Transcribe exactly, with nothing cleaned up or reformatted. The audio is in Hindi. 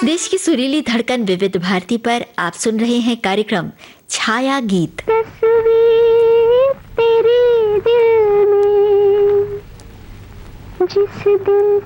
देश की सुरीली धड़कन विविध भारती पर आप सुन रहे हैं कार्यक्रम छाया गीत। तस्वीर तेरी दिल में जिस दिन